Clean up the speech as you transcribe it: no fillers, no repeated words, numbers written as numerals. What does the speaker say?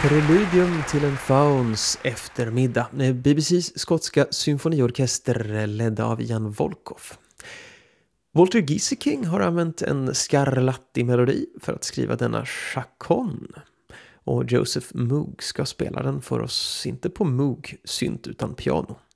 Preludium till en fauns eftermiddag. BBCs skotska symfoniorkester ledd av Jan Volkov. Walter Gieseking har använt en Scarlatti-melodi för att skriva denna chaconne. Och Joseph Moog ska spela den för oss, inte på Moog synt utan piano.